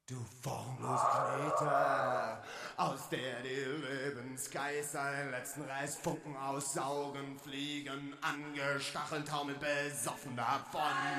Du formlos Knete, aus der die Lebensgeist seinen letzten Restfunken aussaugen, fliegen, angestachelt, taumeln besoffen davon.